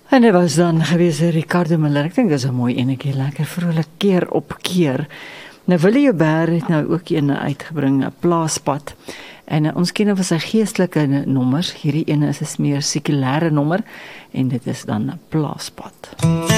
En dit was dan gewees Ricardo Miller. Ek dink dis 'n mooi enetjie, lekker vrolik keer op keer. Nou Willie Joubert het nou ook een uitgebring, 'n Plaaspad. En ons ken van sy geestelike nommers. Hierdie ene is 'n meer sekulêre nommer en dit is dan 'n Plaaspad.